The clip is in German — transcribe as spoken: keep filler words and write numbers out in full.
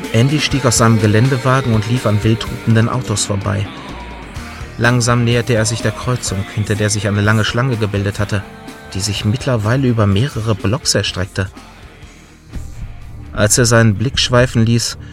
Andy stieg aus seinem Geländewagen und lief an wild hupenden Autos vorbei. Langsam näherte er sich der Kreuzung, hinter der sich eine lange Schlange gebildet hatte, die sich mittlerweile über mehrere Blocks erstreckte. Als er seinen Blick schweifen ließ,